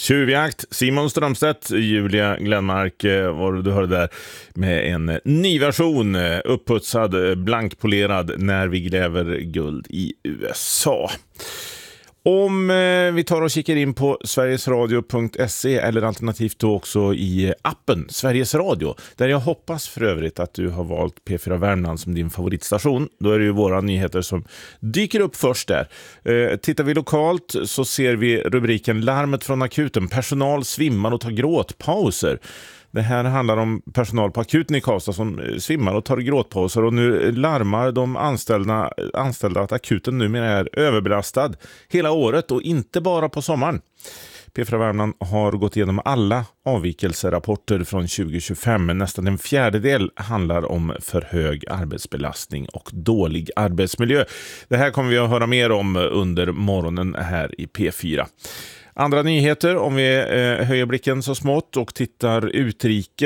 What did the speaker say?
Tjuvjakt, Simon Strömstedt, Julia Glenmark var du hörde där med en ny version, uppputsad, blankpolerad när vi gräver guld i USA. Om vi tar och kikar in på sverigesradio.se eller alternativt då också i appen Sveriges Radio, där jag hoppas för övrigt att du har valt P4 Värmland som din favoritstation. Då är det ju våra nyheter som dyker upp först där. Tittar vi lokalt så ser vi rubriken Larmet från akuten. Personal svimmar och tar gråtpauser. Det här handlar om personal på akuten i Karlstad som svimmar och tar gråtpauser, och nu larmar de anställda att akuten numera är överbelastad hela året och inte bara på sommaren. P4 Värmland har gått igenom alla avvikelserapporter från 2025, men nästan en fjärdedel handlar om för hög arbetsbelastning och dålig arbetsmiljö. Det här kommer vi att höra mer om under morgonen här i P4. Andra nyheter, om vi höjer blicken så smått och tittar utrikes.